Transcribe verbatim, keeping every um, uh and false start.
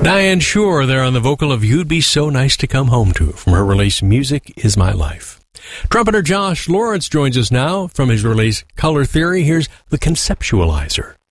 Diane Shore there on the vocal of You'd Be So Nice to Come Home To from her release Music Is My Life. Trumpeter Josh Lawrence joins us now from his release Color Theory. Here's The Conceptualizer.